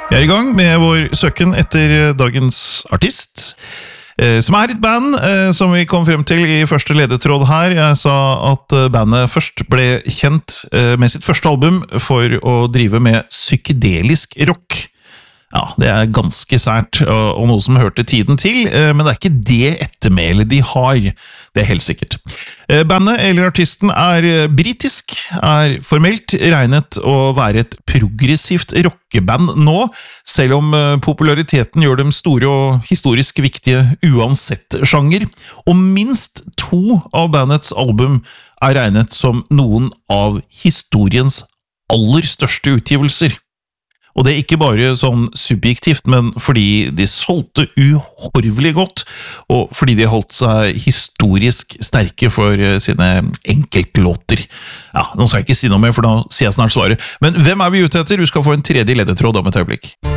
Vi I gang med vår søken etter dagens artist, som et band som vi kom frem til I første ledetråd her. Jeg sa at bandet først ble kjent med sitt første album for å drive med psykedelisk rock. Ja, det ganske sært, og noe som hørte tiden til, men det ikke det ettermælet de har, det helt sikkert. Bandet eller artisten britisk, formelt regnet å være et progressivt rockeband nå, selv om populariteten gjør dem store og historisk viktige uansett sjanger, og minst 2 av bandets album regnet som noen av historiens aller største utgivelser. Og det ikke bare sånn subjektivt, men fordi de solgte uhorvelig godt, og fordi de holdt seg historisk sterke for sine enkeltlåter. Ja, nå skal jeg ikke si noe mer, for da sier jeg snart svaret. Men hvem vi ute etter? Du skal få en tredje ledetråd om et øyeblikk.